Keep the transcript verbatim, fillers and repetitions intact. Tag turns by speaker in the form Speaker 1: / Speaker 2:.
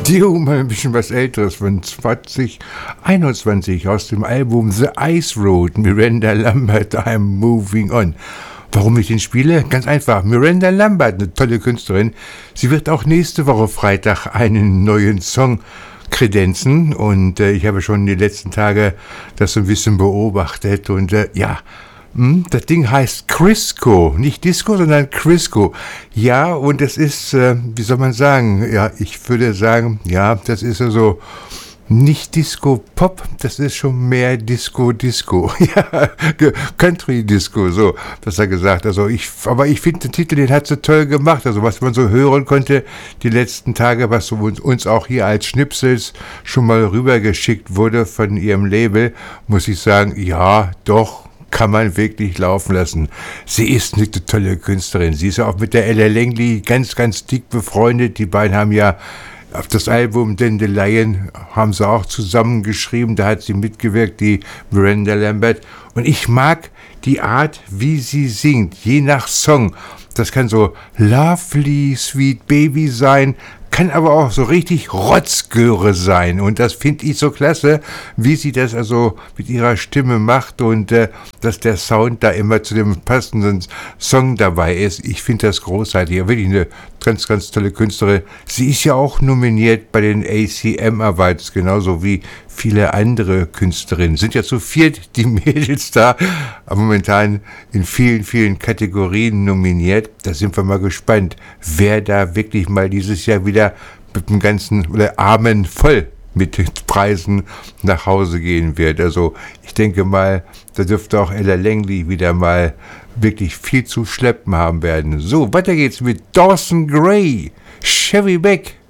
Speaker 1: Die mal ein bisschen was Älteres von zwanzig einundzwanzig aus dem Album The Ice Road, Miranda Lambert, I'm Moving On. Warum ich den spiele? Ganz einfach. Miranda Lambert, eine tolle Künstlerin. Sie wird auch nächste Woche Freitag einen neuen Song kredenzen und äh, ich habe schon die letzten Tage das so ein bisschen beobachtet und äh, ja, mh, das Ding heißt Crisco, nicht Disco, sondern Crisco. Ja, und das ist, äh, wie soll man sagen, ja, ich würde sagen, ja, das ist also nicht Disco-Pop, das ist schon mehr Disco-Disco. Ja, Country-Disco, so, das er gesagt. Also ich, aber ich finde den Titel, den hat sie toll gemacht. Also was man so hören konnte die letzten Tage, was so uns auch hier als Schnipsels schon mal rübergeschickt wurde von ihrem Label, muss ich sagen, ja, doch, kann man wirklich laufen lassen. Sie ist eine tolle Künstlerin. Sie ist ja auch mit der Ella Langley ganz, ganz dick befreundet. Die beiden haben ja auf das Album Dandelion haben sie auch zusammengeschrieben, da hat sie mitgewirkt, die Miranda Lambert. Und ich mag die Art, wie sie singt, je nach Song. Das kann so Lovely Sweet Baby sein, kann aber auch so richtig Rotzgöre sein. Und das finde ich so klasse, wie sie das also mit ihrer Stimme macht und äh, dass der Sound da immer zu dem passenden Song dabei ist. Ich finde das großartig. Ja, wirklich eine ganz, ganz tolle Künstlerin. Sie ist ja auch nominiert bei den A C M Awards, genauso wie viele andere Künstlerinnen. Sind ja zu viert die Mädels da, aber momentan in vielen, vielen Kategorien nominiert. Da sind wir mal gespannt, wer da wirklich mal dieses Jahr wieder mit dem ganzen oder Armen voll mit den Preisen nach Hause gehen wird. Also ich denke mal, da dürfte auch Ella Langley wieder mal wirklich viel zu schleppen haben werden. So, weiter geht's mit Dawson Gray, Chevy Beck.